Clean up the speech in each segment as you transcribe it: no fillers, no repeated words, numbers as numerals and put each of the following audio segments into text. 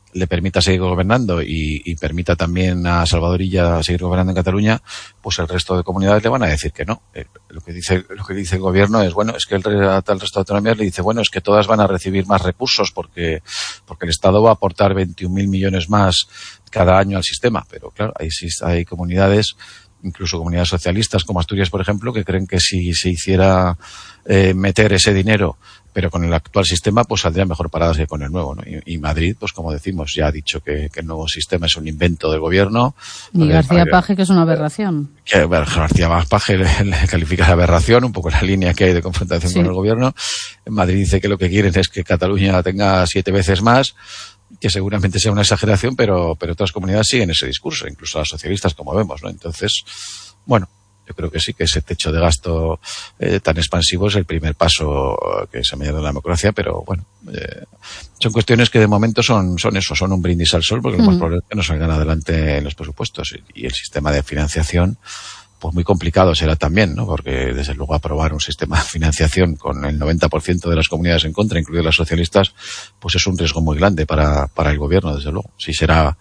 le permita seguir gobernando y permita también a Salvador Illa seguir gobernando en Cataluña, pues el resto de comunidades le van a decir que no. Lo que dice el gobierno es, bueno, es que el resto de autonomías le dice, bueno, es que todas van a recibir más recursos porque el Estado va a aportar 21.000 millones más cada año al sistema. Pero claro, hay comunidades, incluso comunidades socialistas como Asturias, por ejemplo, que creen que si se hiciera meter ese dinero, pero con el actual sistema, pues saldría mejor paradas que con el nuevo, ¿no? Y Madrid, pues como decimos, ya ha dicho que el nuevo sistema es un invento del gobierno. Y García Paje, que es una aberración. García Paje le califica de aberración, un poco la línea que hay de confrontación con el gobierno. En Madrid dice que lo que quieren es que Cataluña tenga 7 veces más, que seguramente sea una exageración, pero otras comunidades siguen ese discurso, incluso las socialistas, como vemos, ¿no? Entonces, bueno, yo creo que sí, que ese techo de gasto tan expansivo es el primer paso que se me ha dado la democracia, pero bueno, son cuestiones que de momento son un brindis al sol, porque lo más probable es que no salgan adelante en los presupuestos, y el sistema de financiación, pues muy complicado será también, ¿no? Porque desde luego aprobar un sistema de financiación con el 90% de las comunidades en contra, incluidas las socialistas, pues es un riesgo muy grande para el gobierno, desde luego. Si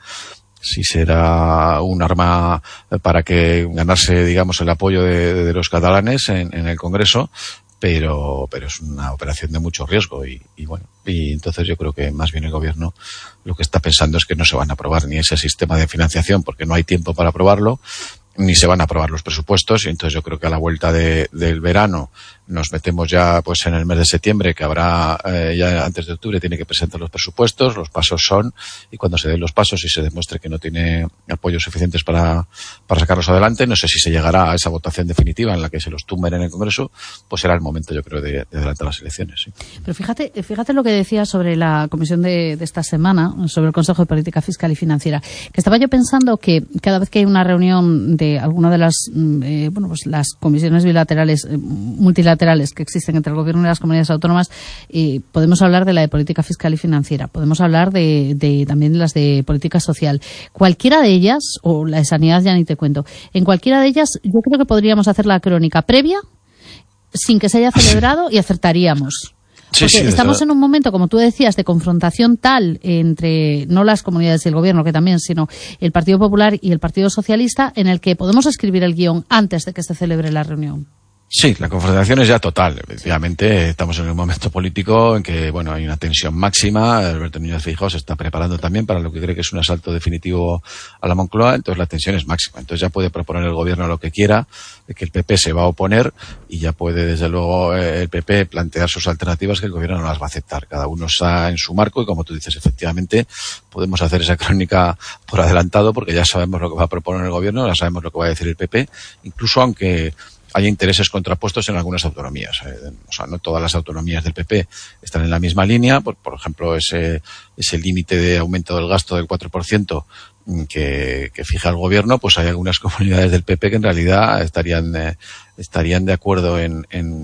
será un arma para que ganarse, digamos, el apoyo de los catalanes en el Congreso, pero es una operación de mucho riesgo y bueno, y entonces yo creo que más bien el gobierno lo que está pensando es que no se van a aprobar ni ese sistema de financiación porque no hay tiempo para aprobarlo, ni se van a aprobar los presupuestos, y entonces yo creo que a la vuelta del verano nos metemos ya pues en el mes de septiembre, que habrá ya antes de octubre tiene que presentar los presupuestos, los pasos son, y cuando se den los pasos y se demuestre que no tiene apoyos suficientes para sacarlos adelante, no sé si se llegará a esa votación definitiva en la que se los tumben en el Congreso, pues será el momento, yo creo, de adelantar las elecciones. Sí. Pero fíjate lo que decía sobre la comisión de esta semana, sobre el Consejo de Política Fiscal y Financiera, que estaba yo pensando que cada vez que hay una reunión de alguna de las pues las comisiones bilaterales, multilaterales que existen entre el Gobierno y las comunidades autónomas, podemos hablar de la de política fiscal y financiera, podemos hablar de también de las de política social. Cualquiera de ellas, o la de sanidad ya ni te cuento, en cualquiera de ellas yo creo que podríamos hacer la crónica previa sin que se haya celebrado y acertaríamos. Porque estamos en un momento, como tú decías, de confrontación tal entre no las comunidades y el gobierno, que también, sino el Partido Popular y el Partido Socialista, en el que podemos escribir el guión antes de que se celebre la reunión. Sí, la confrontación es ya total. Efectivamente, estamos en un momento político en que, bueno, hay una tensión máxima. Alberto Núñez Feijóo se está preparando también para lo que cree que es un asalto definitivo a la Moncloa, entonces la tensión es máxima. Entonces ya puede proponer el gobierno lo que quiera, que el PP se va a oponer, y ya puede, desde luego, el PP plantear sus alternativas que el gobierno no las va a aceptar. Cada uno está en su marco y, como tú dices, efectivamente, podemos hacer esa crónica por adelantado porque ya sabemos lo que va a proponer el gobierno, ya sabemos lo que va a decir el PP, incluso aunque hay intereses contrapuestos en algunas autonomías. O sea, no todas las autonomías del PP están en la misma línea. Por ejemplo, ese límite de aumento del gasto del 4% que fija el gobierno, pues hay algunas comunidades del PP que en realidad estarían de acuerdo en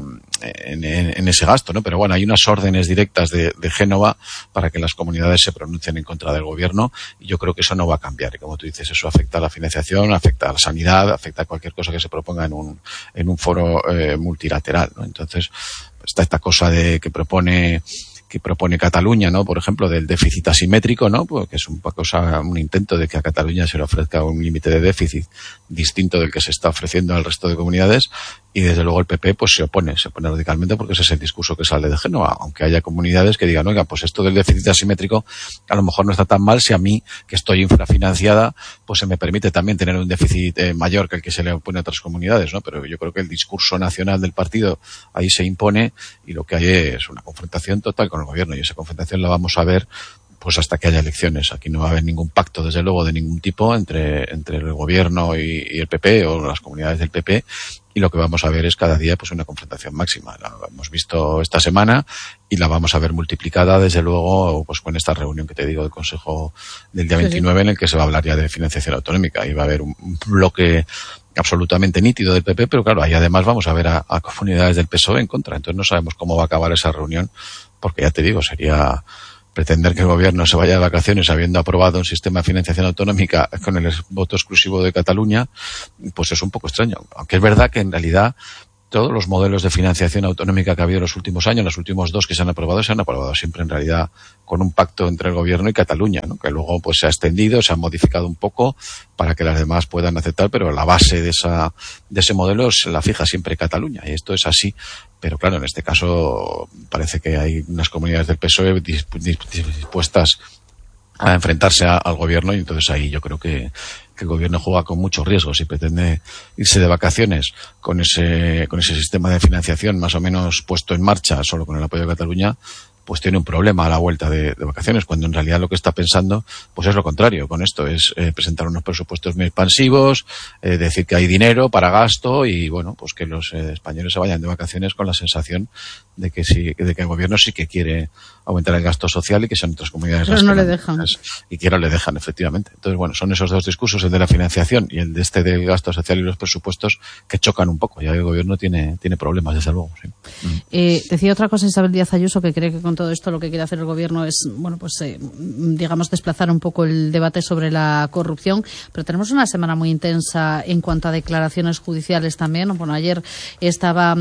ese gasto, ¿no? Pero bueno, hay unas órdenes directas de Génova para que las comunidades se pronuncien en contra del gobierno, y yo creo que eso no va a cambiar. Y como tú dices, eso afecta a la financiación, afecta a la sanidad, afecta a cualquier cosa que se proponga en un foro multilateral, ¿no? Entonces, está esta cosa que propone Cataluña, ¿no? Por ejemplo, del déficit asimétrico, ¿no? Porque es un intento de que a Cataluña se le ofrezca un límite de déficit distinto del que se está ofreciendo al resto de comunidades, y desde luego el PP pues se opone radicalmente, porque ese es el discurso que sale de Génova, aunque haya comunidades que digan, oiga, pues esto del déficit asimétrico a lo mejor no está tan mal si a mí, que estoy infrafinanciada, pues se me permite también tener un déficit mayor que el que se le opone a otras comunidades, ¿no? Pero yo creo que el discurso nacional del partido ahí se impone, y lo que hay es una confrontación total con el gobierno, y esa confrontación la vamos a ver pues hasta que haya elecciones. Aquí no va a haber ningún pacto, desde luego, de ningún tipo entre el gobierno y el PP, o las comunidades del PP, y lo que vamos a ver es cada día pues una confrontación máxima. La hemos visto esta semana y la vamos a ver multiplicada, desde luego, pues con esta reunión que te digo del Consejo del día 29, en el que se va a hablar ya de financiación autonómica, y va a haber un bloque absolutamente nítido del PP, pero claro, ahí además vamos a ver a comunidades del PSOE en contra. Entonces no sabemos cómo va a acabar esa reunión, porque ya te digo, sería pretender que el gobierno se vaya de vacaciones habiendo aprobado un sistema de financiación autonómica con el voto exclusivo de Cataluña, pues es un poco extraño. Aunque es verdad que en realidad todos los modelos de financiación autonómica que ha habido en los últimos años, los últimos 2 que se han aprobado siempre en realidad con un pacto entre el gobierno y Cataluña, ¿no? Que luego pues se ha extendido, se ha modificado un poco para que las demás puedan aceptar, pero la base de ese modelo se la fija siempre Cataluña, y esto es así. Pero claro, en este caso parece que hay unas comunidades del PSOE dispuestas a enfrentarse al gobierno, y entonces ahí yo creo que el gobierno juega con muchos riesgos y pretende irse de vacaciones con ese sistema de financiación más o menos puesto en marcha solo con el apoyo de Cataluña, pues tiene un problema a la vuelta de vacaciones, cuando en realidad lo que está pensando pues es lo contrario. Con esto es presentar unos presupuestos muy expansivos, decir que hay dinero para gasto y bueno, pues que los españoles se vayan de vacaciones con la sensación de que el gobierno sí que quiere aumentar el gasto social y que son otras comunidades pero no le dejan. Y que no le dejan, efectivamente. Entonces, bueno, son esos dos discursos, el de la financiación y el de del gasto social y los presupuestos, que chocan un poco. Ya el gobierno tiene problemas, desde luego. Sí. Decía otra cosa Isabel Díaz Ayuso, que cree que con todo esto lo que quiere hacer el gobierno es, bueno, pues digamos desplazar un poco el debate sobre la corrupción, pero tenemos una semana muy intensa en cuanto a declaraciones judiciales también. Bueno, ayer estaba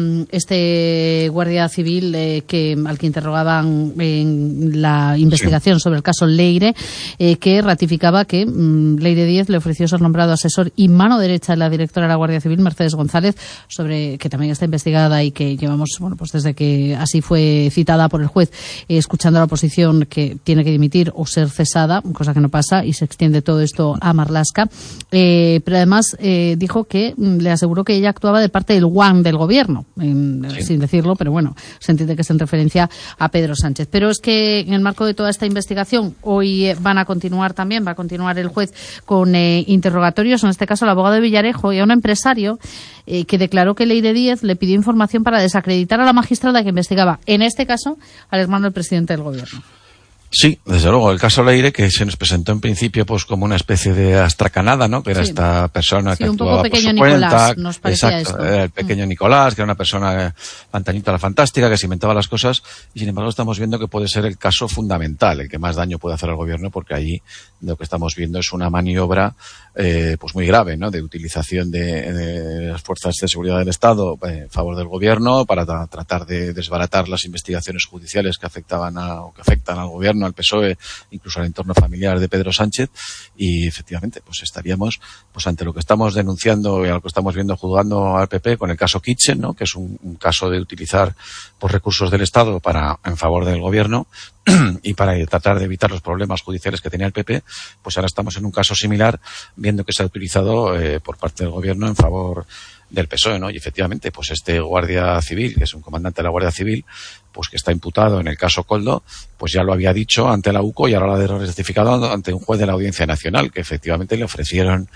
este guardia civil al que interrogaban en la investigación sobre el caso Leire, que ratificaba que Leire Díez le ofreció ser nombrado asesor y mano derecha de la directora de la Guardia Civil, Mercedes González, sobre que también está investigada y que llevamos, bueno, pues desde que así fue citada por el juez, escuchando a la oposición que tiene que dimitir o ser cesada, cosa que no pasa, y se extiende todo esto a Marlaska. Pero además dijo que le aseguró que ella actuaba de parte del guan del gobierno, sin decirlo, pero bueno, se entiende que es en referencia a Pedro Sánchez. Pero es que en el marco de toda esta investigación, hoy va a continuar el juez con interrogatorios, en este caso al abogado de Villarejo y a un empresario que declaró que Leire Díez le pidió información para desacreditar a la magistrada que investigaba, en este caso, al hermano del presidente del gobierno. Sí, desde luego, el caso Leire, que se nos presentó en principio pues como una especie de astracanada, ¿no? Que era esta persona que actuaba por su cuenta. Nos parecía exacto, esto. Era el pequeño Nicolás, que era una persona pantanita la fantástica, que se inventaba las cosas, y sin embargo estamos viendo que puede ser el caso fundamental, el que más daño puede hacer al gobierno, porque allí lo que estamos viendo es una maniobra pues muy grave, ¿no? De utilización de las fuerzas de seguridad del Estado en favor del gobierno para tratar de desbaratar las investigaciones judiciales que afectan al gobierno, al PSOE, incluso al entorno familiar de Pedro Sánchez, y efectivamente pues estaríamos pues ante lo que estamos denunciando y a lo que estamos viendo juzgando al PP con el caso Kitchen, ¿no? Que es un caso de utilizar pues recursos del Estado en favor del gobierno y para tratar de evitar los problemas judiciales que tenía el PP. Pues ahora estamos en un caso similar, viendo que se ha utilizado por parte del gobierno en favor del PSOE, ¿no? Y efectivamente, pues este guardia civil, que es un comandante de la Guardia Civil, pues que está imputado en el caso Koldo, pues ya lo había dicho ante la UCO y ahora lo ha certificado ante un juez de la Audiencia Nacional, que efectivamente le ofrecieron,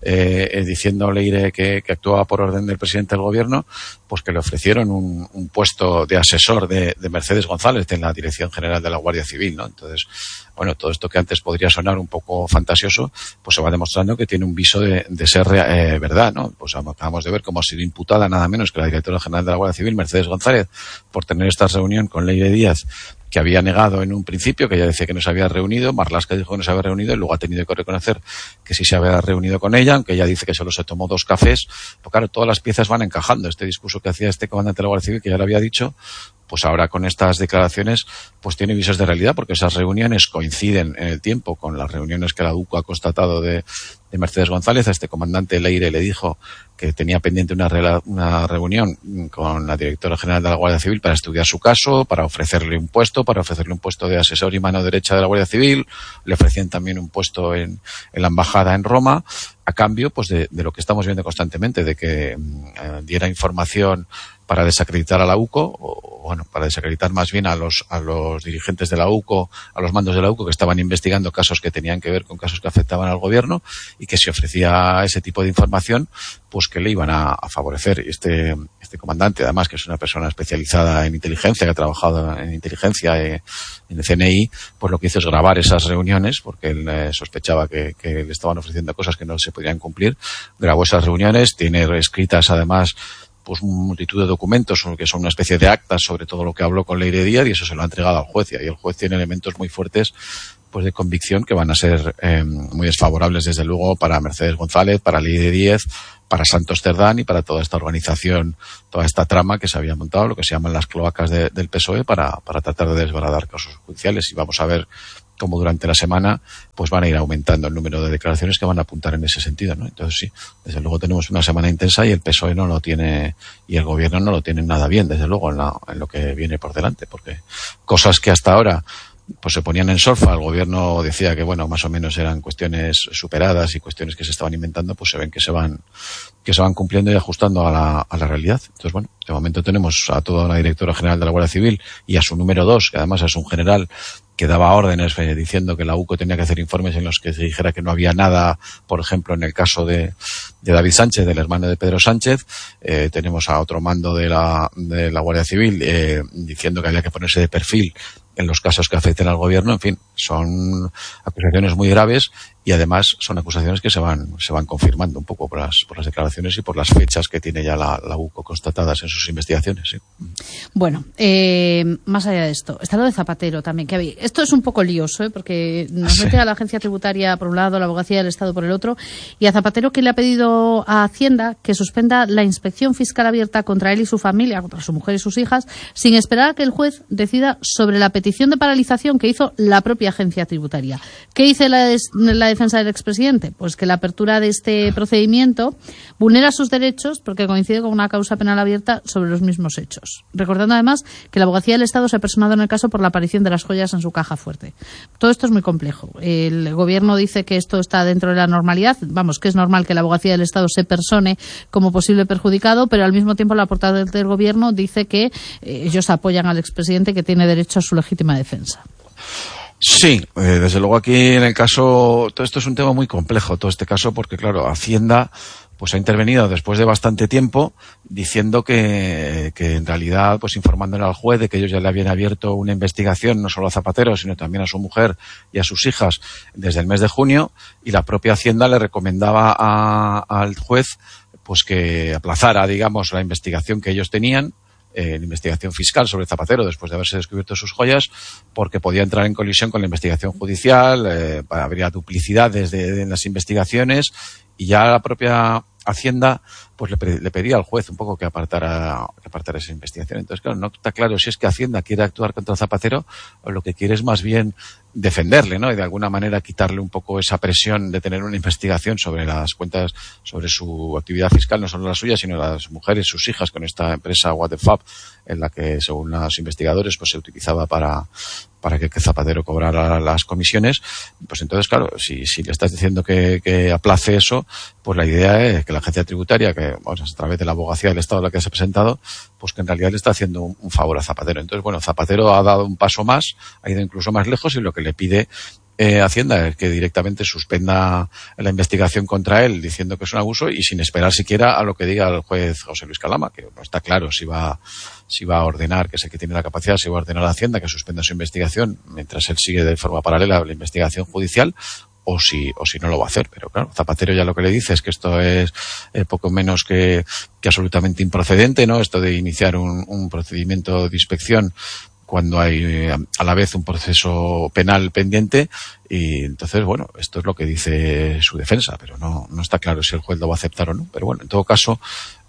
diciendo Leire que actuaba por orden del presidente del gobierno, pues que le ofrecieron un puesto de asesor de Mercedes González en la Dirección General de la Guardia Civil, ¿no? Entonces, bueno, todo esto que antes podría sonar un poco fantasioso, pues se va demostrando que tiene un viso de ser verdad, ¿no? Pues acabamos de ver cómo ha sido imputada nada menos que la Directora General de la Guardia Civil, Mercedes González, por tener esta reunión con Leire Díaz, que había negado en un principio, que ella decía que no se había reunido. Marlaska dijo que no se había reunido y luego ha tenido que reconocer que sí se había reunido con ella, aunque ella dice que solo se tomó 2 cafés. Pues claro, todas las piezas van encajando. Este discurso que hacía este comandante de la Guardia Civil, que ya lo había dicho, pues ahora con estas declaraciones pues tiene visos de realidad, porque esas reuniones coinciden en el tiempo con las reuniones que la UCO ha constatado de Mercedes González. A este comandante Leire le dijo que tenía pendiente una reunión con la Directora General de la Guardia Civil para estudiar su caso, para ofrecerle un puesto de asesor y mano derecha de la Guardia Civil. Le ofrecían también un puesto en la embajada en Roma, a cambio pues de lo que estamos viendo constantemente, de que diera información para desacreditar a la UCO, o bueno, para desacreditar más bien a los dirigentes de la UCO, a los mandos de la UCO que estaban investigando casos que tenían que ver con casos que afectaban al gobierno, y que si ofrecía ese tipo de información, pues que le iban a favorecer. Y este comandante, además, que es una persona especializada en inteligencia, que ha trabajado en inteligencia en el CNI, pues lo que hizo es grabar esas reuniones, porque él sospechaba que le estaban ofreciendo cosas que no se podían cumplir. Grabó esas reuniones, tiene escritas además pues multitud de documentos que son una especie de actas sobre todo lo que habló con Leire Díaz, y eso se lo ha entregado al juez, y ahí el juez tiene elementos muy fuertes pues de convicción que van a ser muy desfavorables, desde luego, para Mercedes González, para Ley 10, para Santos Cerdán y para toda esta organización, toda esta trama que se había montado, lo que se llaman las cloacas del PSOE, para tratar de desbaradar casos judiciales. Y vamos a ver cómo durante la semana pues van a ir aumentando el número de declaraciones que van a apuntar en ese sentido, ¿no? Entonces sí, desde luego tenemos una semana intensa y el PSOE no lo tiene, y el gobierno no lo tiene nada bien, desde luego, en lo que viene por delante, porque cosas que hasta ahora pues se ponían en solfa, el gobierno decía que bueno, más o menos eran cuestiones superadas y cuestiones que se estaban inventando, pues se ven que se van cumpliendo y ajustando a la realidad. Entonces bueno, de momento tenemos a toda la directora general de la Guardia Civil y a su número 2, que además es un general que daba órdenes diciendo que la UCO tenía que hacer informes en los que se dijera que no había nada, por ejemplo, en el caso de David Sánchez, del hermano de Pedro Sánchez. Tenemos a otro mando de la Guardia Civil diciendo que había que ponerse de perfil en los casos que afecten al gobierno. En fin, son acusaciones muy graves y además son acusaciones que se van confirmando un poco por las declaraciones y por las fechas que tiene ya la UCO constatadas en sus investigaciones. ¿Sí? Bueno, más allá de esto, está lo de Zapatero también, que había. Esto es un poco lioso, porque nos mete a la Agencia Tributaria por un lado, la Abogacía del Estado por el otro, y a Zapatero, que le ha pedido a Hacienda que suspenda la inspección fiscal abierta contra él y su familia, contra su mujer y sus hijas, sin esperar a que el juez decida sobre la petición de paralización que hizo la propia Agencia Tributaria. ¿Qué dice la defensa del expresidente? Pues que la apertura de este procedimiento vulnera sus derechos porque coincide con una causa penal abierta sobre los mismos hechos. Recordando además que la Abogacía del Estado se ha personado en el caso por la aparición de las joyas en su caja fuerte. Todo esto es muy complejo. El gobierno dice que esto está dentro de la normalidad. Vamos, que es normal que la Abogacía del Estado se persone como posible perjudicado, pero al mismo tiempo la portavoz del gobierno dice que ellos apoyan al expresidente, que tiene derecho a su legítima defensa. Sí, desde luego aquí en el caso, todo esto es un tema muy complejo, todo este caso, porque claro, Hacienda pues ha intervenido después de bastante tiempo diciendo que en realidad, pues informándole al juez de que ellos ya le habían abierto una investigación no solo a Zapatero, sino también a su mujer y a sus hijas desde el mes de junio, y la propia Hacienda le recomendaba al juez pues que aplazara, digamos, la investigación que ellos tenían, la investigación fiscal sobre Zapatero después de haberse descubierto sus joyas, porque podía entrar en colisión con la investigación judicial, habría duplicidades en las investigaciones, y ya la propia Hacienda pues le pedía al juez un poco que apartara esa investigación. Entonces, claro, no está claro si es que Hacienda quiere actuar contra Zapatero o lo que quiere es más bien defenderle, ¿no? Y de alguna manera quitarle un poco esa presión de tener una investigación sobre las cuentas, sobre su actividad fiscal, no solo la suya, sino las mujeres, sus hijas, con esta empresa What the Fab, en la que, según los investigadores, pues se utilizaba para que Zapatero cobrara las comisiones. Pues entonces, claro, si le estás diciendo que aplace eso, pues la idea es que la agencia tributaria, que vamos, a través de la Abogacía del Estado a la que se ha presentado, pues que en realidad le está haciendo un favor a Zapatero. Entonces, bueno, Zapatero ha dado un paso más, ha ido incluso más lejos, y lo que le pide Hacienda es que directamente suspenda la investigación contra él, diciendo que es un abuso y sin esperar siquiera a lo que diga el juez José Luis Calama, que no está claro si va a ordenar, que es el que tiene la capacidad, si va a ordenar a Hacienda que suspenda su investigación mientras él sigue de forma paralela la investigación judicial, o si no lo va a hacer. Pero claro, Zapatero ya lo que le dice es que esto es poco menos que absolutamente improcedente, ¿no? Esto de iniciar un procedimiento de inspección cuando hay a la vez un proceso penal pendiente, y entonces, bueno, esto es lo que dice su defensa, pero no está claro si el juez lo va a aceptar o no. Pero bueno, en todo caso,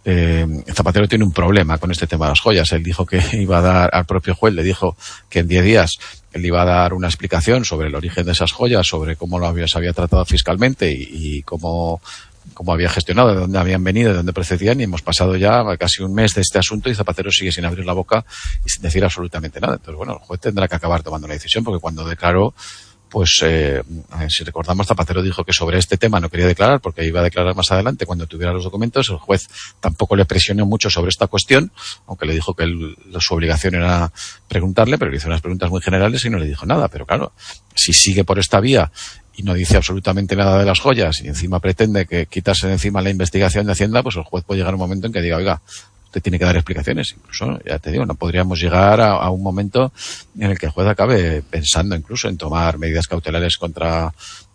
Zapatero tiene un problema con este tema de las joyas. Él dijo que iba a dar, al propio juez le dijo que en 10 días él iba a dar una explicación sobre el origen de esas joyas, sobre cómo se había tratado fiscalmente y cómo había gestionado, de dónde habían venido, de dónde procedían, y hemos pasado ya casi un mes de este asunto y Zapatero sigue sin abrir la boca y sin decir absolutamente nada. Entonces, bueno, el juez tendrá que acabar tomando la decisión, porque cuando declaró, pues si recordamos, Zapatero dijo que sobre este tema no quería declarar porque iba a declarar más adelante cuando tuviera los documentos. El juez tampoco le presionó mucho sobre esta cuestión, aunque le dijo que su obligación era preguntarle, pero le hizo unas preguntas muy generales y no le dijo nada. Pero claro, si sigue por esta vía y no dice absolutamente nada de las joyas y encima pretende que quitarse de encima la investigación de Hacienda, pues el juez puede llegar a un momento en que diga, oiga, usted tiene que dar explicaciones. Incluso, ya te digo, no podríamos llegar a un momento en el que el juez acabe pensando incluso en tomar medidas cautelares contra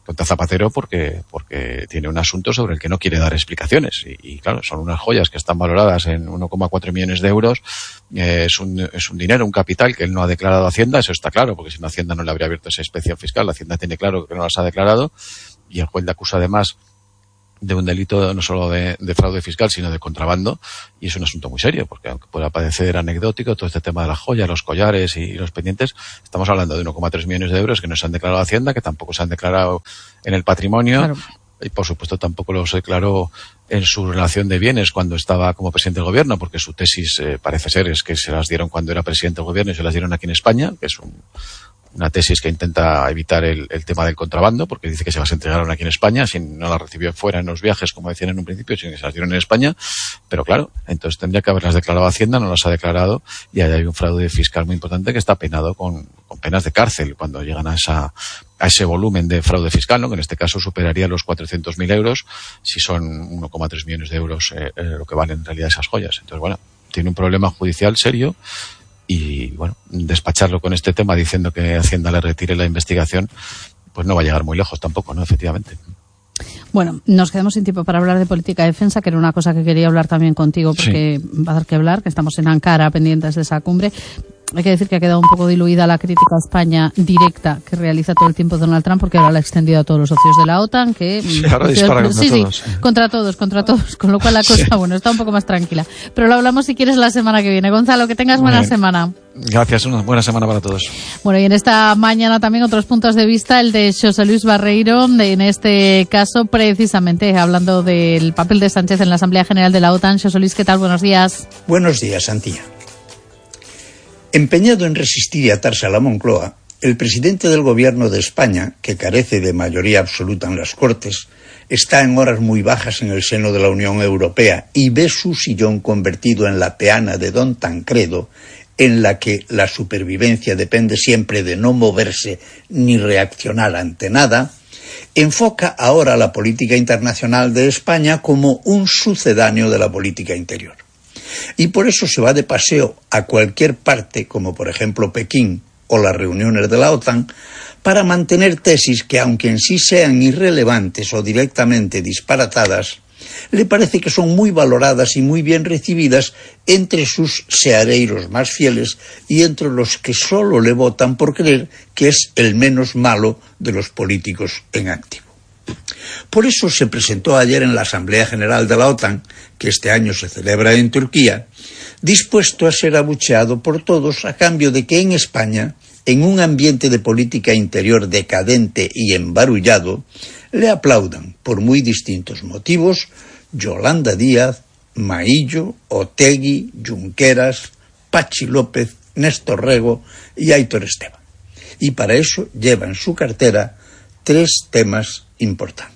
contra Zapatero porque tiene un asunto sobre el que no quiere dar explicaciones. Y claro, son unas joyas que están valoradas en 1,4 millones de euros. Es un dinero, un capital que él no ha declarado a Hacienda, eso está claro, porque si no Hacienda no le habría abierto esa inspección fiscal. La Hacienda tiene claro que no las ha declarado y el juez le acusa además de un delito no solo de fraude fiscal, sino de contrabando, y es un asunto muy serio, porque aunque pueda parecer anecdótico todo este tema de las joyas, los collares y los pendientes, estamos hablando de 1,3 millones de euros que no se han declarado a Hacienda, que tampoco se han declarado en el patrimonio, claro. Y por supuesto tampoco los declaró en su relación de bienes cuando estaba como presidente del gobierno, porque su tesis parece ser es que se las dieron cuando era presidente del gobierno y se las dieron aquí en España, que es una tesis que intenta evitar el tema del contrabando, porque dice que se las entregaron aquí en España, si no las recibió fuera en los viajes, como decían en un principio, sino que se las dieron en España. Pero claro, entonces tendría que haberlas declarado a Hacienda, no las ha declarado, y ahí hay un fraude fiscal muy importante que está penado con penas de cárcel cuando llegan a ese volumen de fraude fiscal, ¿no? Que en este caso superaría los 400.000 euros, si son 1,3 millones de euros lo que valen en realidad esas joyas. Entonces, bueno, tiene un problema judicial serio. Y bueno, despacharlo con este tema diciendo que Hacienda le retire la investigación, pues no va a llegar muy lejos tampoco, ¿no? Efectivamente. Bueno, nos quedamos sin tiempo para hablar de política de defensa, que era una cosa que quería hablar también contigo, porque sí, va a dar que hablar, que estamos en Ankara pendientes de esa cumbre. Hay que decir que ha quedado un poco diluida la crítica a España directa que realiza todo el tiempo Donald Trump, porque ahora la ha extendido a todos los socios de la OTAN, que sí, ahora dispara contra todos. Sí, contra todos, con lo cual la cosa, bueno, está un poco más tranquila. Pero lo hablamos si quieres la semana que viene. Gonzalo, que tengas buena semana. Gracias, una buena semana para todos. Bueno, y en esta mañana también otros puntos de vista, el de José Luis Barreiro, en este caso precisamente hablando del papel de Sánchez en la Asamblea General de la OTAN. José Luis, ¿qué tal? Buenos días. Buenos días, Antía. Empeñado en resistir y atarse a la Moncloa, el presidente del Gobierno de España, que carece de mayoría absoluta en las Cortes, está en horas muy bajas en el seno de la Unión Europea y ve su sillón convertido en la peana de Don Tancredo, en la que la supervivencia depende siempre de no moverse ni reaccionar ante nada. Enfoca ahora la política internacional de España como un sucedáneo de la política interior. Y por eso se va de paseo a cualquier parte, como por ejemplo Pekín o las reuniones de la OTAN, para mantener tesis que, aunque en sí sean irrelevantes o directamente disparatadas, le parece que son muy valoradas y muy bien recibidas entre sus seareiros más fieles y entre los que solo le votan por creer que es el menos malo de los políticos en activo. Por eso se presentó ayer en la Asamblea General de la OTAN, que este año se celebra en Turquía, dispuesto a ser abucheado por todos a cambio de que en España, en un ambiente de política interior decadente y embarullado, le aplaudan, por muy distintos motivos, Yolanda Díaz, Maillo, Otegi, Junqueras, Pachi López, Néstor Rego y Aitor Esteban. Y para eso lleva en su cartera 3 temas importantes.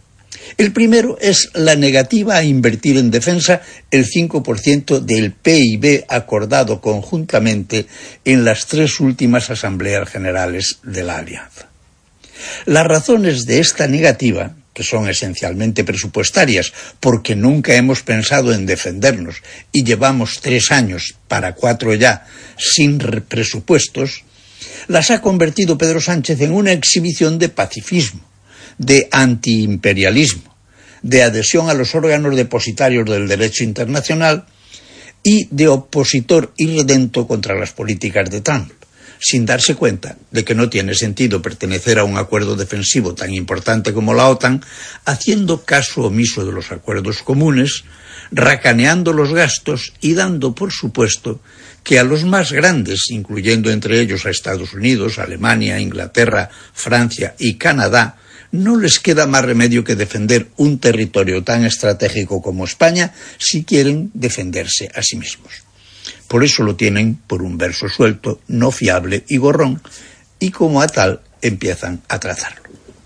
El primero es la negativa a invertir en defensa el 5% del PIB acordado conjuntamente en las 3 últimas asambleas generales de la Alianza. Las razones de esta negativa, que son esencialmente presupuestarias, porque nunca hemos pensado en defendernos y llevamos 3 años, para 4 ya, sin presupuestos, las ha convertido Pedro Sánchez en una exhibición de pacifismo, de antiimperialismo, de adhesión a los órganos depositarios del derecho internacional y de opositor irredento contra las políticas de Trump, sin darse cuenta de que no tiene sentido pertenecer a un acuerdo defensivo tan importante como la OTAN, haciendo caso omiso de los acuerdos comunes, racaneando los gastos y dando por supuesto que a los más grandes, incluyendo entre ellos a Estados Unidos, Alemania, Inglaterra, Francia y Canadá, no les queda más remedio que defender un territorio tan estratégico como España si quieren defenderse a sí mismos. Por eso lo tienen por un verso suelto, no fiable y gorrón, y como a tal empiezan a trazarlo.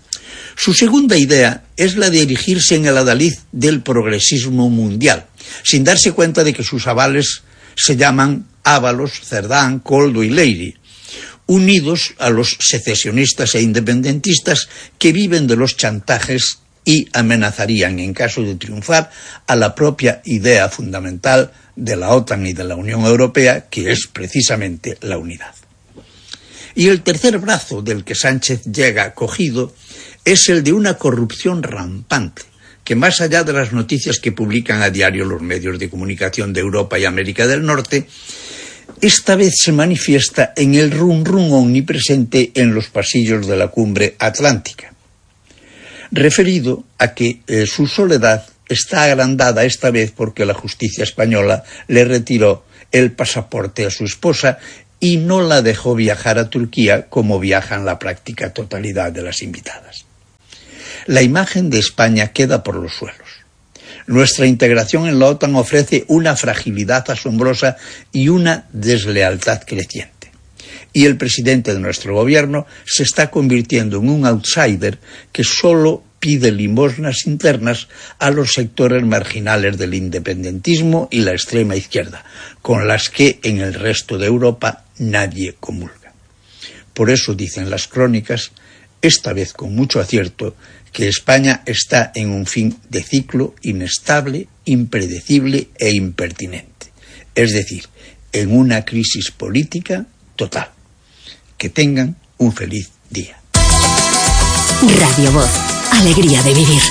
Su segunda idea es la de erigirse en el adalid del progresismo mundial, sin darse cuenta de que sus avales se llaman Ábalos, Cerdán, Koldo y Leire, unidos a los secesionistas e independentistas que viven de los chantajes y amenazarían, en caso de triunfar, a la propia idea fundamental de la OTAN y de la Unión Europea, que es precisamente la unidad. Y el tercer brazo del que Sánchez llega cogido es el de una corrupción rampante, que más allá de las noticias que publican a diario los medios de comunicación de Europa y América del Norte, esta vez se manifiesta en el rum-rum omnipresente en los pasillos de la cumbre atlántica, referido a que su soledad está agrandada esta vez porque la justicia española le retiró el pasaporte a su esposa y no la dejó viajar a Turquía como viajan la práctica totalidad de las invitadas. La imagen de España queda por los suelos. Nuestra integración en la OTAN ofrece una fragilidad asombrosa y una deslealtad creciente. Y el presidente de nuestro gobierno se está convirtiendo en un outsider que solo pide limosnas internas a los sectores marginales del independentismo y la extrema izquierda, con las que en el resto de Europa nadie comulga. Por eso dicen las crónicas, esta vez con mucho acierto, que España está en un fin de ciclo inestable, impredecible e impertinente. Es decir, en una crisis política total. Que tengan un feliz día. Radio Voz, alegría de vivir.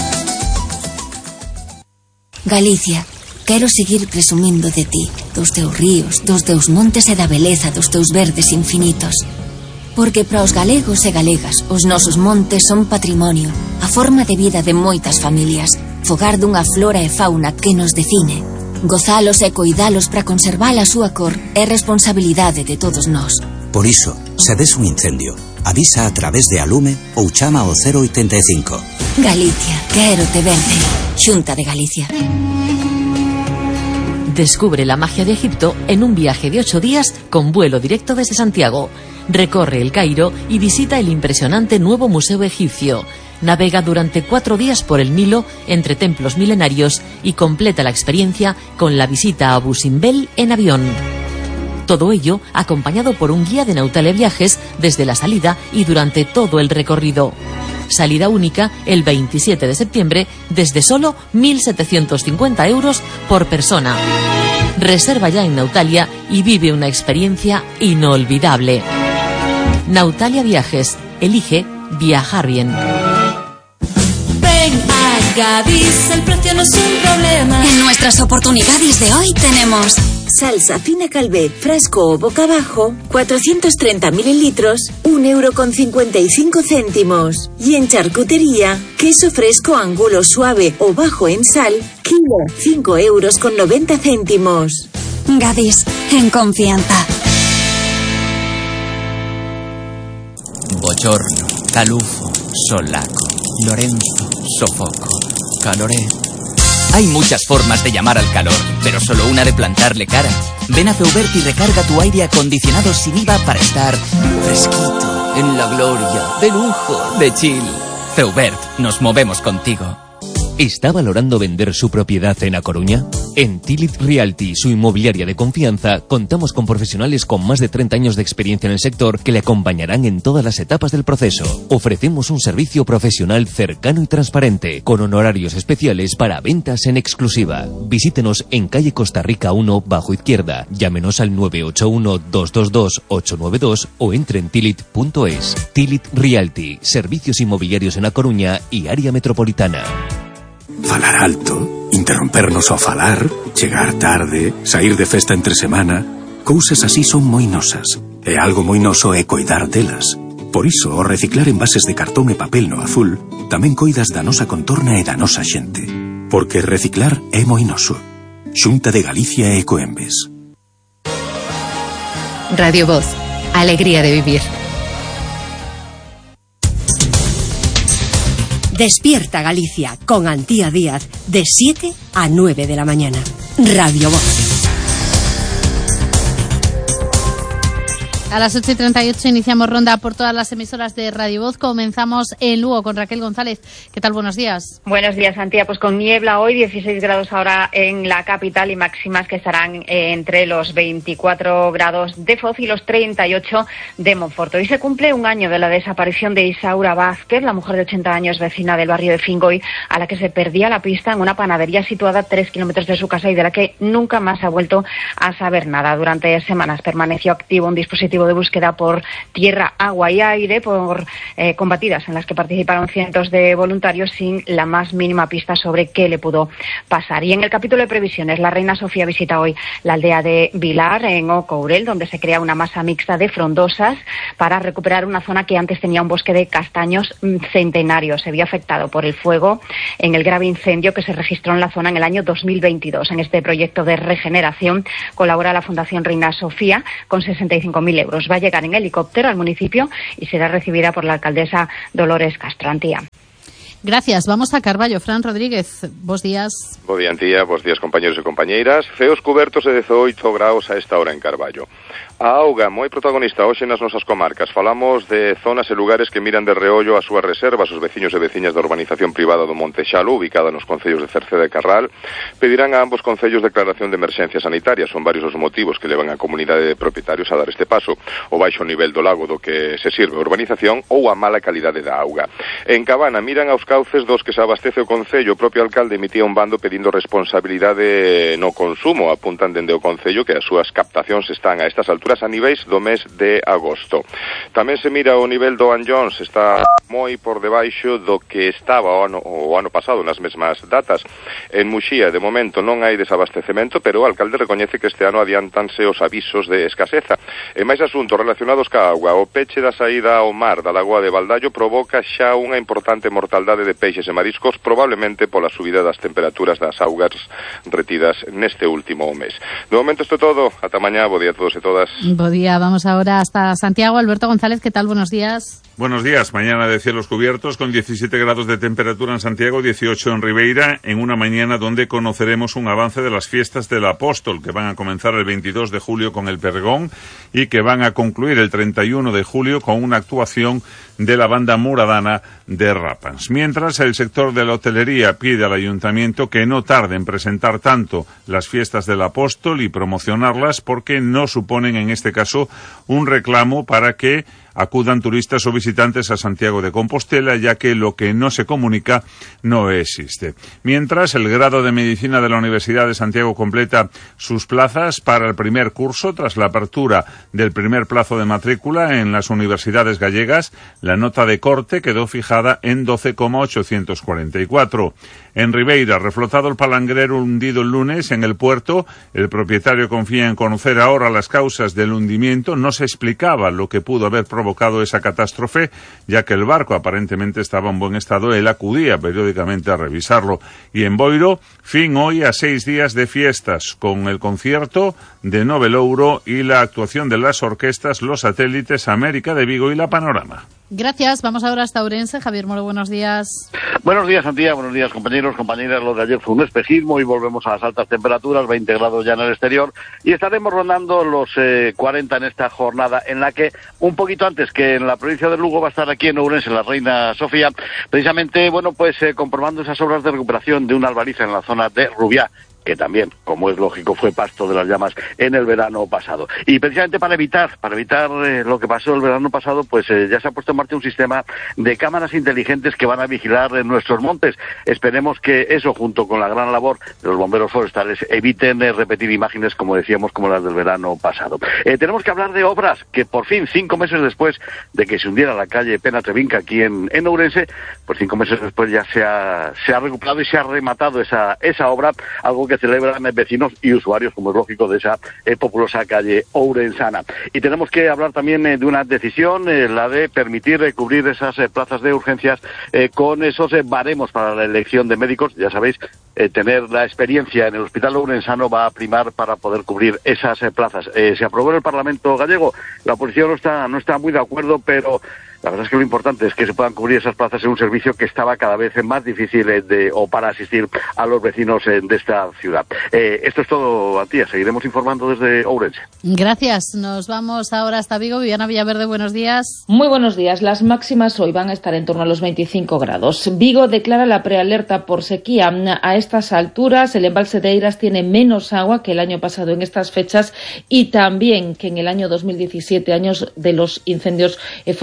Galicia, quero seguir presumindo de ti, dos teus ríos, dos teus montes e da beleza dos teus verdes infinitos. Porque para os galegos e galegas os nosos montes son patrimonio, a forma de vida de moitas familias, fogar dunha flora e fauna que nos define. Gozalos e coidalos para conservar a súa cor é responsabilidade de todos nós. Por iso, se ves un incendio, avisa a través de Alume ou chama ao 085. Galicia, quero te verde. Xunta de Galicia. Descubre la magia de Egipto en un viaje de 8 días con vuelo directo desde Santiago. Recorre el Cairo y visita el impresionante nuevo Museo Egipcio. Navega durante 4 días por el Nilo entre templos milenarios y completa la experiencia con la visita a Abu Simbel en avión. Todo ello acompañado por un guía de Nautalia Viajes desde la salida y durante todo el recorrido. Salida única el 27 de septiembre desde solo 1.750 euros por persona. Reserva ya en Nautalia y vive una experiencia inolvidable. Nautalia Viajes. Elige viajar bien. Ven a Gadis, el precio no es un problema. En nuestras oportunidades de hoy tenemos salsa fina Calvé, frasco o boca abajo, 430 mililitros, 1,55 €. Y en charcutería, queso fresco angulo suave o bajo en sal, kilo, 5,90 €. Gadis, en confianza. Bochorno, calufo, solaco, Lorenzo, sofoco, caloré. Hay muchas formas de llamar al calor, pero solo una de plantarle cara. Ven a Feubert y recarga tu aire acondicionado sin IVA para estar fresquito, en la gloria, de lujo, de chill. Feubert, nos movemos contigo. ¿Está valorando vender su propiedad en A Coruña? En Tilit Realty, su inmobiliaria de confianza, contamos con profesionales con más de 30 años de experiencia en el sector que le acompañarán en todas las etapas del proceso. Ofrecemos un servicio profesional cercano y transparente, con honorarios especiales para ventas en exclusiva. Visítenos en calle Costa Rica 1, bajo izquierda. Llámenos al 981-222-892 o entre en tilit.es. Tilit Realty, servicios inmobiliarios en A Coruña y área metropolitana. Falar alto, interrompernos ao falar, chegar tarde, sair de festa entre semana, cousas así son moi nosas. E algo moi noso é coidar delas. Por iso, ao reciclar envases de cartón e papel no azul, tamén coidas da nosa contorna e da nosa xente. Porque reciclar é moi noso. Xunta de Galicia e Ecoembes. Radio Voz, alegría de vivir. Despierta Galicia con Antía Díaz de 7 a 9 de la mañana. Radio Voz. A las 8:38 iniciamos ronda por todas las emisoras de Radio Voz. Comenzamos en Lugo con Raquel González. ¿Qué tal? Buenos días. Buenos días, Antía. Pues con niebla hoy, 16 grados ahora en la capital y máximas que estarán entre los 24 grados de Foz y los 38 de Monforte. Hoy se cumple un año de la desaparición de Isaura Vázquez, la mujer de 80 años vecina del barrio de Fingoy, a la que se perdía la pista en una panadería situada a 3 kilómetros de su casa y de la que nunca más ha vuelto a saber nada. Durante semanas permaneció activo un dispositivo operativo de búsqueda por tierra, agua y aire, combatidas en las que participaron cientos de voluntarios sin la más mínima pista sobre qué le pudo pasar. Y en el capítulo de previsiones, la reina Sofía visita hoy la aldea de Vilar, en Ocourel, donde se crea una masa mixta de frondosas para recuperar una zona que antes tenía un bosque de castaños centenario. Se vio afectado por el fuego en el grave incendio que se registró en la zona en el año 2022. En este proyecto de regeneración colabora la Fundación Reina Sofía con 65.000 euros. Va a llegar en helicóptero al municipio y será recibida por la alcaldesa Dolores Castro Antía. Gracias. Vamos a Carballo. Fran Rodríguez, bos días. Bo día, Antía. Bos días, compañeros e compañeiras. Ceos cubertos de 18 graus a esta hora en Carballo. A auga, moi protagonista hoxe nas nosas comarcas. Falamos de zonas e lugares que miran de reollo as súas reservas. Os veciños e veciñas da urbanización privada do Monte Xalo, ubicada nos concellos de Cerceda e Carral, pedirán a ambos concellos declaración de emerxencia sanitaria. Son varios os motivos que levan a comunidade de propietarios a dar este paso. O baixo nivel do lago do que se sirve a urbanización ou a mala calidade da auga. En Cabana miran aos cauces dos que se abastece o concello. O propio alcalde emitía un bando pedindo responsabilidade no consumo. Apuntan dende o concello que as súas captacións están a estas alturas a niveis do mes de agosto. Tamén se mira o nivel do Anllóns, está moi por debaixo do que estaba o ano pasado nas mesmas datas. En Muxía, de momento, non hai desabastecemento, pero o alcalde recoñece que este ano adiantanse os avisos de escaseza. E máis asuntos relacionados ca auga. O peche da saída ao mar da lagoa de Valdallo provoca xa unha importante mortaldade de peixes e mariscos, probablemente pola subida das temperaturas das augas retidas neste último mes. De momento isto é todo. Ata mañá. Bo día a todos e todas. Buen día, vamos ahora hasta Santiago. Alberto González, ¿qué tal? Buenos días. Buenos días. Mañana de cielos cubiertos con 17 grados de temperatura en Santiago, 18 en Ribeira, en una mañana donde conoceremos un avance de las fiestas del Apóstol, que van a comenzar el 22 de julio con el pregón y que van a concluir el 31 de julio con una actuación de la banda muradana de Rapans. Mientras, el sector de la hotelería pide al ayuntamiento que no tarde en presentar tanto las fiestas del Apóstol y promocionarlas, porque no suponen en este caso un reclamo para que acudan turistas o visitantes a Santiago de Compostela, ya que lo que no se comunica no existe. Mientras, el grado de Medicina de la Universidad de Santiago completa sus plazas para el primer curso tras la apertura del primer plazo de matrícula en las universidades gallegas. La nota de corte quedó fijada en 12,844. En Ribeira, reflotado el palangrero hundido el lunes en el puerto, el propietario confía en conocer ahora las causas del hundimiento. No se explicaba lo que pudo haber provocado esa catástrofe, ya que el barco aparentemente estaba en buen estado. Él acudía periódicamente a revisarlo. Y en Boiro, fin hoy a 6 días de fiestas, con el concierto de Novelouro y la actuación de las orquestas Los Satélites, América de Vigo y La Panorama. Gracias. Vamos ahora hasta Ourense. Javier Moro, buenos días. Buenos días, Antía. Buenos días, compañeros, compañeras. Lo de ayer fue un espejismo y volvemos a las altas temperaturas, 20 grados ya en el exterior, y estaremos rondando los 40 en esta jornada, en la que un poquito antes que en la provincia de Lugo va a estar aquí en Ourense la Reina Sofía, precisamente, comprobando esas obras de recuperación de una albariza en la zona de Rubiá, que también, como es lógico, fue pasto de las llamas en el verano pasado. Y precisamente para evitar lo que pasó el verano pasado, ya se ha puesto en marcha un sistema de cámaras inteligentes que van a vigilar nuestros montes. Esperemos que eso, junto con la gran labor de los bomberos forestales, eviten repetir imágenes, como decíamos, como las del verano pasado. Tenemos que hablar de obras que por fin, 5 meses después de que se hundiera la calle Pena Trevinca aquí en Ourense, pues 5 meses después ya se ha recuperado y se ha rematado esa obra, algo que celebran vecinos y usuarios, como es lógico, de esa populosa calle ourensana. Y tenemos que hablar también de una decisión, la de permitir cubrir esas plazas de urgencias con esos baremos para la elección de médicos. Ya sabéis, tener la experiencia en el hospital ourensano va a primar para poder cubrir esas plazas. Se aprobó en el Parlamento gallego, la oposición no está muy de acuerdo, pero la verdad es que lo importante es que se puedan cubrir esas plazas en un servicio que estaba cada vez más difícil para asistir a los vecinos de esta ciudad. Esto es todo, Antía. Seguiremos informando desde Ourense. Gracias. Nos vamos ahora hasta Vigo. Viviana Villaverde, buenos días. Muy buenos días. Las máximas hoy van a estar en torno a los 25 grados. Vigo declara la prealerta por sequía. A estas alturas, el embalse de Eiras tiene menos agua que el año pasado en estas fechas, y también que en el año 2017, años de los incendios forestales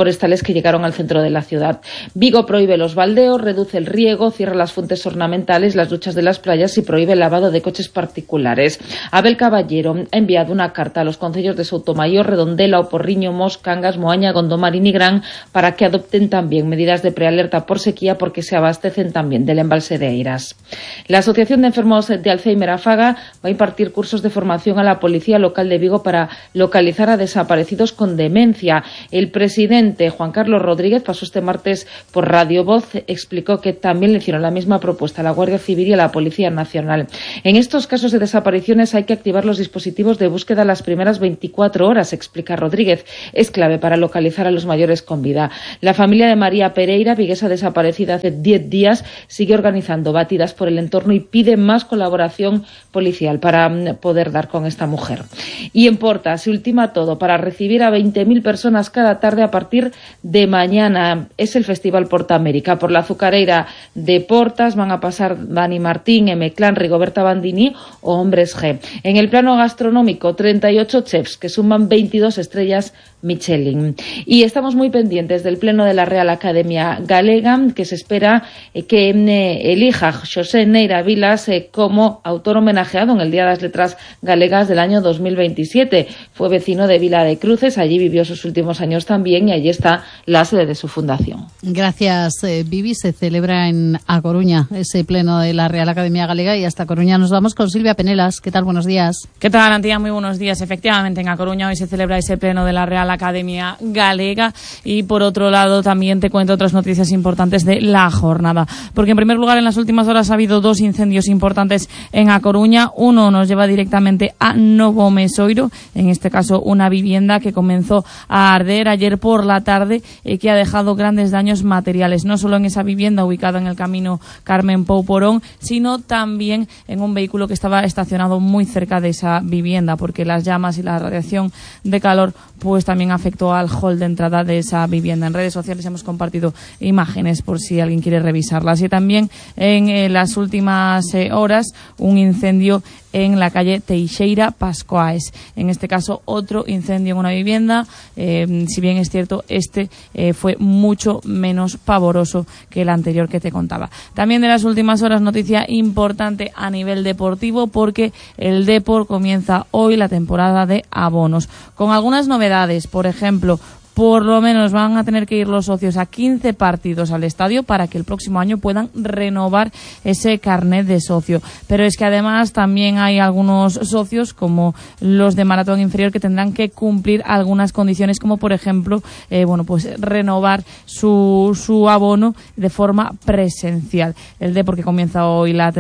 que llegaron al centro de la ciudad. Vigo prohíbe los baldeos, reduce el riego, cierra las fuentes ornamentales, las duchas de las playas y prohíbe el lavado de coches particulares. Abel Caballero ha enviado una carta a los concellos de Soutomayor, Redondela, Oporriño, Mos, Cangas, Moaña, Gondomar y Nigrán para que adopten también medidas de prealerta por sequía porque se abastecen también del embalse de Eiras. La Asociación de Enfermos de Alzheimer AFAGA va a impartir cursos de formación a la Policía Local de Vigo para localizar a desaparecidos con demencia. El presidente Juan Carlos Rodríguez pasó este martes por Radio Voz, explicó que también le hicieron la misma propuesta a la Guardia Civil y a la Policía Nacional. En estos casos de desapariciones hay que activar los dispositivos de búsqueda las primeras 24 horas, explica Rodríguez. Es clave para localizar a los mayores con vida. La familia de María Pereira, viguesa desaparecida hace 10 días, sigue organizando batidas por el entorno y pide más colaboración policial para poder dar con esta mujer. Y en Porta se ultima todo para recibir a 20.000 personas cada tarde a partir de mañana. Es el Festival Porta América. Por la azucareira de Portas van a pasar Dani Martín, M. Clan, Rigoberta Bandini o Hombres G. En el plano gastronómico, 38 chefs que suman 22 estrellas Michelin. Y estamos muy pendientes del pleno de la Real Academia Galega, que se espera que elija José Neira Vilas como autor homenajeado en el Día de las Letras Galegas del año 2027. Fue vecino de Vila de Cruces, allí vivió sus últimos años también y allí está la sede de su fundación. Gracias, Vivi. Se celebra en A Coruña ese pleno de la Real Academia Galega y hasta Coruña nos vamos con Silvia Penelas. ¿Qué tal? Buenos días. ¿Qué tal, Antía? Muy buenos días. Efectivamente, en A Coruña hoy se celebra ese pleno de la Real Academia Galega y por otro lado también te cuento otras noticias importantes de la jornada, porque en primer lugar en las últimas horas ha habido 2 incendios importantes en A Coruña. Uno nos lleva directamente a Novo Mesoiro, en este caso una vivienda que comenzó a arder ayer por la tarde y que ha dejado grandes daños materiales, no solo en esa vivienda ubicada en el camino Carmen Pou Porón, sino también en un vehículo que estaba estacionado muy cerca de esa vivienda, porque las llamas y la radiación de calor pues también afectó al hall de entrada de esa vivienda. En redes sociales hemos compartido imágenes por si alguien quiere revisarlas. Y también en las últimas horas un incendio en la calle Teixeira Pascoaes. En este caso otro incendio en una vivienda, si bien es cierto fue mucho menos pavoroso que el anterior que te contaba. También de las últimas horas noticia importante a nivel deportivo, porque el Depor comienza hoy la temporada de abonos con algunas novedades. Por ejemplo, por lo menos van a tener que ir los socios a 15 partidos al estadio para que el próximo año puedan renovar ese carnet de socio. Pero es que además también hay algunos socios, como los de maratón inferior, que tendrán que cumplir algunas condiciones, como por ejemplo, renovar su abono de forma presencial. El Depor que comienza hoy la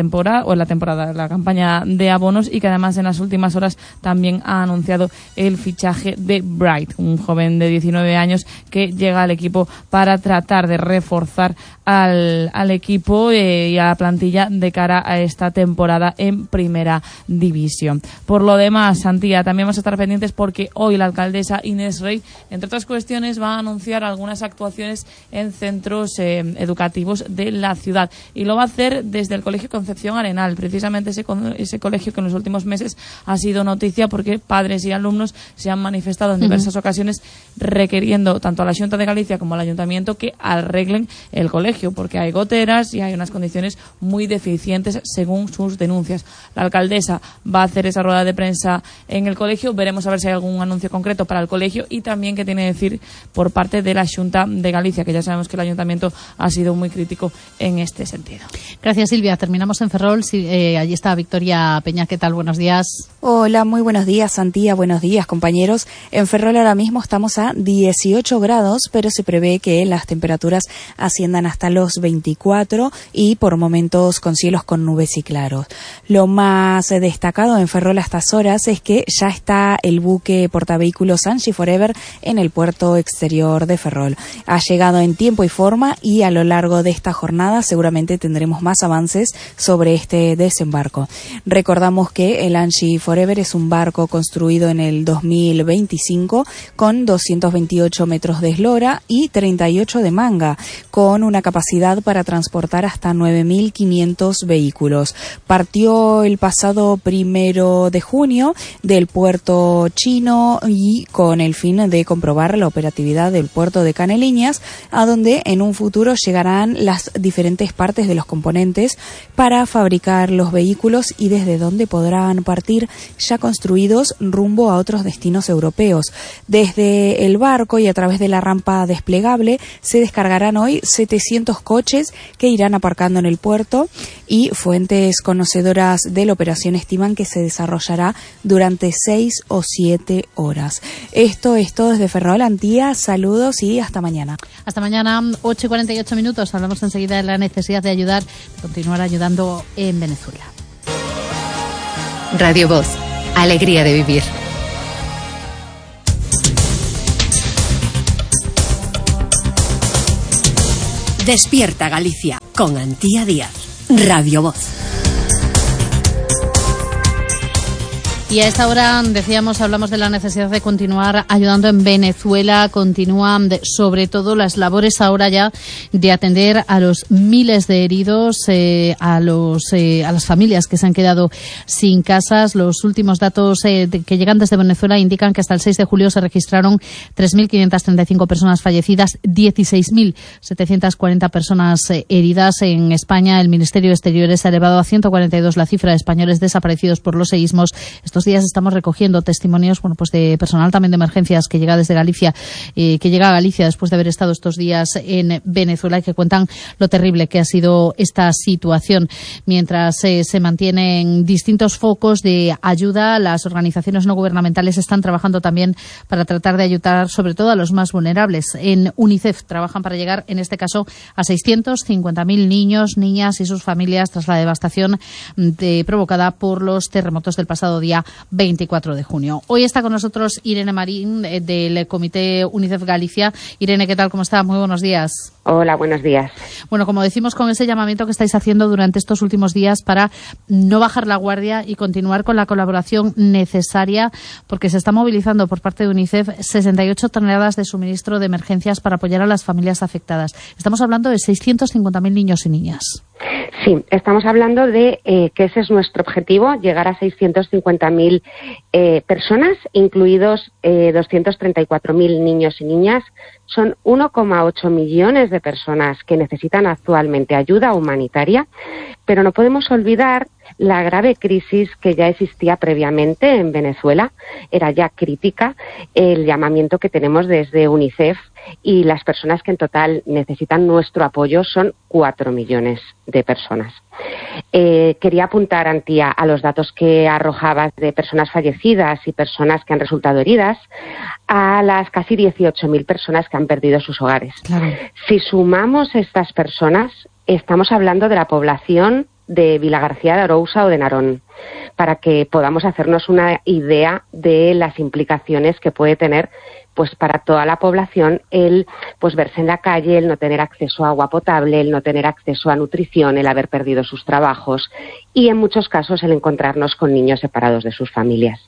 campaña de abonos, y que además en las últimas horas también ha anunciado el fichaje de Bright, un joven de 19 años que llega al equipo para tratar de reforzar al equipo y a la plantilla de cara a esta temporada en Primera División. Por lo demás, Santía, también vamos a estar pendientes porque hoy la alcaldesa Inés Rey, entre otras cuestiones, va a anunciar algunas actuaciones en centros educativos de la ciudad, y lo va a hacer desde el Colegio Concepción Arenal, precisamente ese colegio que en los últimos meses ha sido noticia porque padres y alumnos se han manifestado en diversas ocasiones requiriendo tanto a la Xunta de Galicia como al Ayuntamiento que arreglen el colegio, porque hay goteras y hay unas condiciones muy deficientes según sus denuncias. La alcaldesa va a hacer esa rueda de prensa en el colegio, veremos a ver si hay algún anuncio concreto para el colegio y también qué tiene que decir por parte de la Xunta de Galicia, que ya sabemos que el Ayuntamiento ha sido muy crítico en este sentido. Gracias, Silvia. Terminamos en Ferrol. Allí está Victoria Peña. ¿Qué tal? Buenos días. Hola, muy buenos días, Santía. Buenos días, compañeros. En Ferrol ahora mismo estamos a 18 grados, pero se prevé que las temperaturas asciendan hasta los 24 y por momentos con cielos con nubes y claros. Lo más destacado en Ferrol a estas horas es que ya está el buque portavehículos Angie Forever en el puerto exterior de Ferrol. Ha llegado en tiempo y forma y a lo largo de esta jornada seguramente tendremos más avances sobre este desembarco. Recordamos que el Angie Forever es un barco construido en el 2025 con 228 metros de eslora y 38 de manga, con una capacidad para transportar hasta 9.500 vehículos. Partió el pasado 1 de junio del puerto chino y con el fin de comprobar la operatividad del puerto de Caneliñas, a donde en un futuro llegarán las diferentes partes de los componentes para fabricar los vehículos y desde donde podrán partir ya construidos rumbo a otros destinos europeos. Desde el barco y a través de la rampa desplegable se descargarán hoy 700 coches que irán aparcando en el puerto, y fuentes conocedoras de la operación estiman que se desarrollará durante 6 o 7 horas. Esto es todo desde Ferrol, Antía. Saludos y hasta mañana. Hasta mañana, 8:48. Hablamos enseguida de la necesidad de ayudar, de continuar ayudando en Venezuela. Radio Voz, alegría de vivir. Despierta Galicia con Antía Díaz. Radio Voz. Y a esta hora, decíamos, hablamos de la necesidad de continuar ayudando en Venezuela. Continúan, sobre todo, las labores ahora ya de atender a los miles de heridos, a las familias que se han quedado sin casas. Los últimos datos que llegan desde Venezuela indican que hasta el 6 de julio se registraron 3.535 personas fallecidas, 16.740 personas heridas. En España, el Ministerio de Exteriores ha elevado a 142 la cifra de españoles desaparecidos por los seísmos. Estos días estamos recogiendo testimonios, pues de personal también de emergencias que llega desde Galicia, que llega a Galicia después de haber estado estos días en Venezuela, y que cuentan lo terrible que ha sido esta situación. Mientras se mantienen distintos focos de ayuda, las organizaciones no gubernamentales están trabajando también para tratar de ayudar sobre todo a los más vulnerables. En UNICEF trabajan para llegar, en este caso, a 650.000 niños, niñas y sus familias tras la devastación provocada por los terremotos del pasado día 24 de junio. Hoy está con nosotros Irene Marín, del Comité UNICEF Galicia. Irene, ¿qué tal? ¿Cómo está? Muy buenos días. Hola, buenos días. Bueno, como decimos, con ese llamamiento que estáis haciendo durante estos últimos días para no bajar la guardia y continuar con la colaboración necesaria, porque se está movilizando por parte de UNICEF 68 toneladas de suministro de emergencias para apoyar a las familias afectadas. Estamos hablando de 650.000 niños y niñas. Sí, estamos hablando de que ese es nuestro objetivo, llegar a 650.000 personas, incluidos 234.000 niños y niñas. Son 1,8 millones de personas que necesitan actualmente ayuda humanitaria, pero no podemos olvidar la grave crisis que ya existía previamente en Venezuela. Era ya crítica el llamamiento que tenemos desde UNICEF, y las personas que en total necesitan nuestro apoyo son 4 millones de personas. Quería apuntar, Antía, a los datos que arrojabas de personas fallecidas y personas que han resultado heridas, a las casi 18.000 personas que han perdido sus hogares. Claro. Si sumamos estas personas, estamos hablando de la población de Vilagarcía de Arousa o de Narón, para que podamos hacernos una idea de las implicaciones que puede tener pues para toda la población el verse en la calle, el no tener acceso a agua potable, el no tener acceso a nutrición, el haber perdido sus trabajos y en muchos casos el encontrarnos con niños separados de sus familias.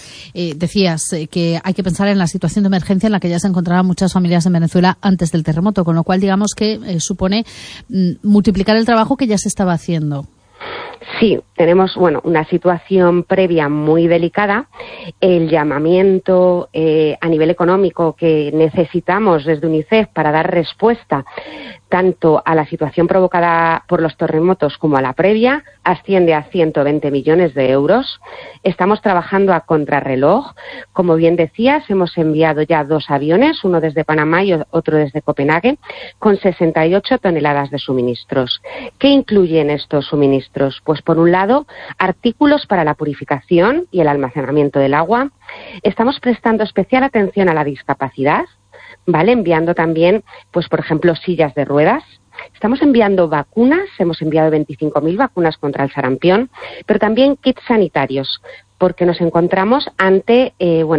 Decías que hay que pensar en la situación de emergencia en la que ya se encontraban muchas familias en Venezuela antes del terremoto, con lo cual digamos que supone multiplicar el trabajo que ya se estaba haciendo. Sí, tenemos una situación previa muy delicada. El llamamiento a nivel económico que necesitamos desde UNICEF para dar respuesta tanto a la situación provocada por los terremotos como a la previa asciende a 120 millones de euros. Estamos trabajando a contrarreloj. Como bien decías, hemos enviado ya 2 aviones, uno desde Panamá y otro desde Copenhague, con 68 toneladas de suministros. ¿Qué incluyen estos suministros? Pues por un lado, artículos para la purificación y el almacenamiento del agua. Estamos prestando especial atención a la discapacidad, ¿vale? Enviando también, pues por ejemplo, sillas de ruedas. Estamos enviando vacunas, hemos enviado 25.000 vacunas contra el sarampión, pero también kits sanitarios porque nos encontramos ante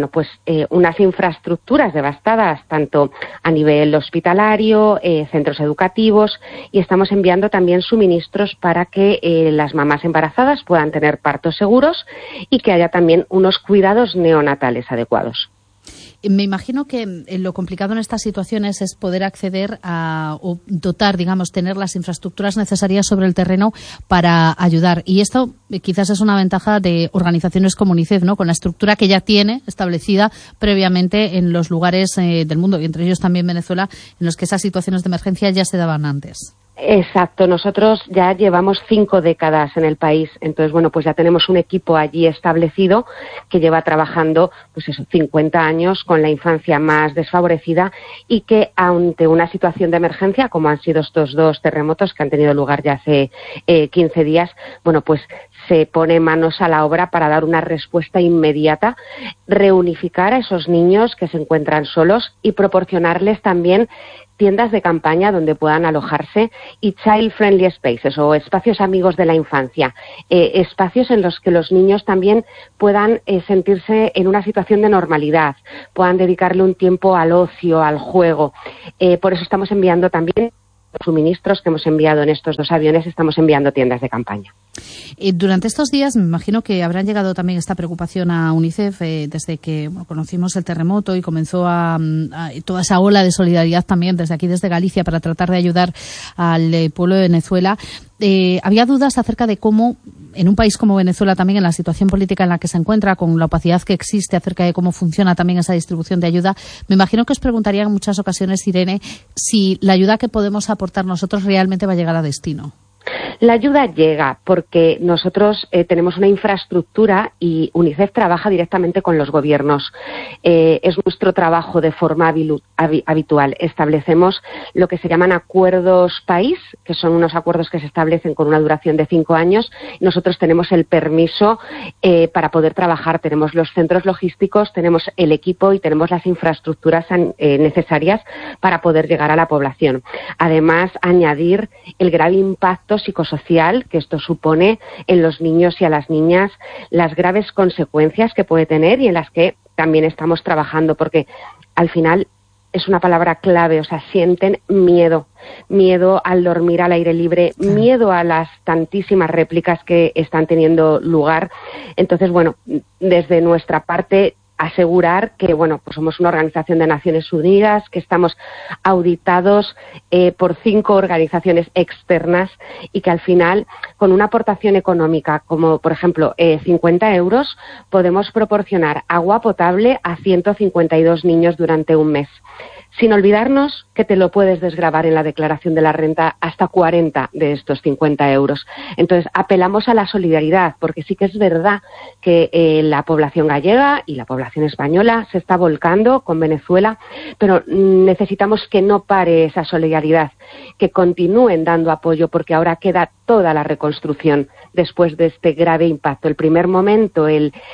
unas infraestructuras devastadas tanto a nivel hospitalario, centros educativos, y estamos enviando también suministros para que las mamás embarazadas puedan tener partos seguros y que haya también unos cuidados neonatales adecuados. Me imagino que lo complicado en estas situaciones es poder acceder o dotar, digamos, tener las infraestructuras necesarias sobre el terreno para ayudar. Y esto quizás es una ventaja de organizaciones como UNICEF, ¿no? Con la estructura que ya tiene establecida previamente en los lugares del mundo, y entre ellos también Venezuela, en los que esas situaciones de emergencia ya se daban antes. Exacto, nosotros ya llevamos 5 décadas en el país, entonces pues ya tenemos un equipo allí establecido que lleva trabajando 50 años con la infancia más desfavorecida, y que ante una situación de emergencia como han sido estos 2 terremotos que han tenido lugar ya hace 15 días, se pone manos a la obra para dar una respuesta inmediata, reunificar a esos niños que se encuentran solos y proporcionarles también tiendas de campaña donde puedan alojarse, y child friendly spaces, o espacios amigos de la infancia, espacios en los que los niños también puedan sentirse en una situación de normalidad, puedan dedicarle un tiempo al ocio, al juego. Por eso estamos enviando también suministros que hemos enviado en estos 2 aviones, estamos enviando tiendas de campaña. Durante estos días me imagino que habrán llegado también esta preocupación a UNICEF desde que conocimos el terremoto y comenzó a toda esa ola de solidaridad también desde aquí, desde Galicia, para tratar de ayudar al pueblo de Venezuela. Había dudas acerca de cómo, en un país como Venezuela también, en la situación política en la que se encuentra, con la opacidad que existe acerca de cómo funciona también esa distribución de ayuda, me imagino que os preguntarían en muchas ocasiones, Irene, si la ayuda que podemos aportar nosotros realmente va a llegar a destino. La ayuda llega porque nosotros tenemos una infraestructura y UNICEF trabaja directamente con los gobiernos. Es nuestro trabajo de forma habitual. Establecemos lo que se llaman acuerdos país, que son unos acuerdos que se establecen con una duración de 5 años. Nosotros tenemos el permiso para poder trabajar. Tenemos los centros logísticos, tenemos el equipo y tenemos las infraestructuras necesarias para poder llegar a la población. Además, añadir el grave impacto psicosocial que esto supone en los niños y a las niñas, las graves consecuencias que puede tener y en las que también estamos trabajando, porque al final es una palabra clave, sienten miedo al dormir al aire libre, miedo a las tantísimas réplicas que están teniendo lugar. Entonces, desde nuestra parte, asegurar que somos una organización de Naciones Unidas, que estamos auditados por 5 organizaciones externas, y que al final, con una aportación económica como por ejemplo 50 euros, podemos proporcionar agua potable a 152 niños durante un mes. Sin olvidarnos que te lo puedes desgravar en la declaración de la renta hasta 40 de estos 50 euros. Entonces, apelamos a la solidaridad, porque sí que es verdad que la población gallega y la población española se está volcando con Venezuela, pero necesitamos que no pare esa solidaridad, que continúen dando apoyo, porque ahora queda toda la reconstrucción después de este grave impacto. El primer momento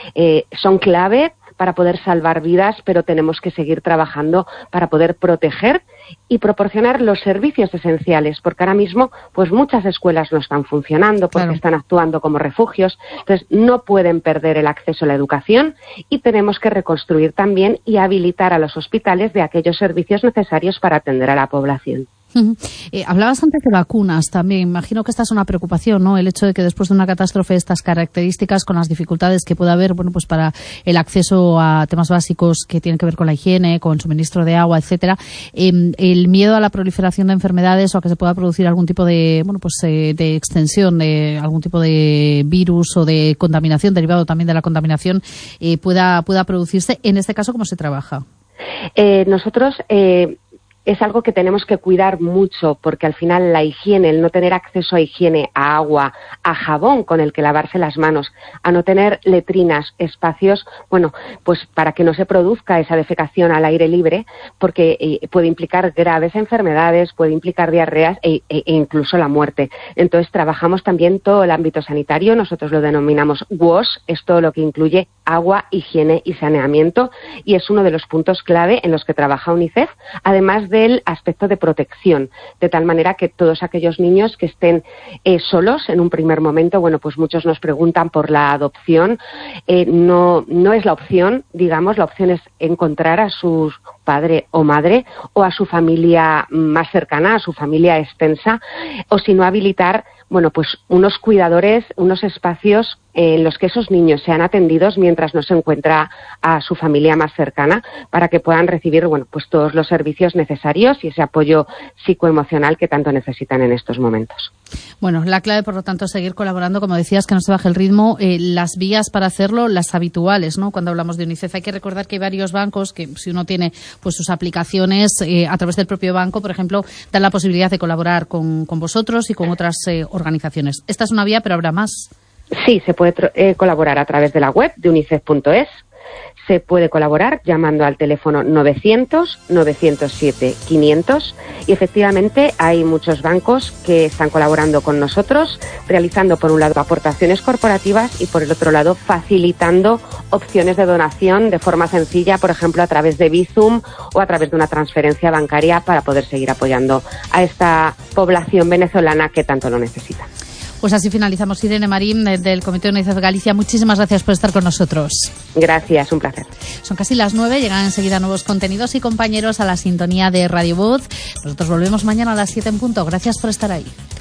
son clave para poder salvar vidas, pero tenemos que seguir trabajando para poder proteger y proporcionar los servicios esenciales, porque ahora mismo muchas escuelas no están funcionando porque están actuando como refugios. Entonces no pueden perder el acceso a la educación, y tenemos que reconstruir también y habilitar a los hospitales de aquellos servicios necesarios para atender a la población. Hablabas antes de vacunas también. Imagino que esta es una preocupación, ¿no? El hecho de que después de una catástrofe de estas características, con las dificultades que puede haber, para el acceso a temas básicos que tienen que ver con la higiene, con suministro de agua, etcétera, el miedo a la proliferación de enfermedades o a que se pueda producir algún tipo de, de extensión de algún tipo de virus o de contaminación, derivado también de la contaminación, pueda producirse. En este caso, ¿cómo se trabaja? Nosotros es algo que tenemos que cuidar mucho, porque al final la higiene, el no tener acceso a higiene, a agua, a jabón con el que lavarse las manos, a no tener letrinas, espacios, para que no se produzca esa defecación al aire libre, porque puede implicar graves enfermedades, puede implicar diarreas e incluso la muerte. Entonces trabajamos también todo el ámbito sanitario. Nosotros lo denominamos WASH, es todo lo que incluye agua, higiene y saneamiento, y es uno de los puntos clave en los que trabaja UNICEF, además del aspecto de protección, de tal manera que todos aquellos niños que estén solos en un primer momento, bueno, pues muchos nos preguntan por la adopción, no es la opción, digamos, la opción es encontrar a su padre o madre o a su familia más cercana, a su familia extensa, o si no habilitar, bueno, pues unos cuidadores, unos espacios en los que esos niños sean atendidos mientras no se encuentra a su familia más cercana, para que puedan recibir, bueno, pues todos los servicios necesarios y ese apoyo psicoemocional que tanto necesitan en estos momentos. Bueno, la clave, por lo tanto, es seguir colaborando, como decías, que no se baje el ritmo. Las vías para hacerlo, las habituales, ¿no? Cuando hablamos de UNICEF, hay que recordar que hay varios bancos que, si uno tiene pues sus aplicaciones a través del propio banco, por ejemplo, dan la posibilidad de colaborar con vosotros y con otras organizaciones. Esta es una vía, pero habrá más. Sí, se puede colaborar a través de la web de unicef.es. Se puede colaborar llamando al teléfono 900-907-500 y efectivamente hay muchos bancos que están colaborando con nosotros, realizando por un lado aportaciones corporativas y por el otro lado facilitando opciones de donación de forma sencilla, por ejemplo a través de Bizum o a través de una transferencia bancaria, para poder seguir apoyando a esta población venezolana que tanto lo necesita. Pues así finalizamos. Irene Marín, del Comité de UNICEF Galicia, muchísimas gracias por estar con nosotros. Gracias, un placer. Son casi las 9, llegan enseguida nuevos contenidos y compañeros a la sintonía de Radio Voz. Nosotros volvemos mañana a las 7 en punto. Gracias por estar ahí.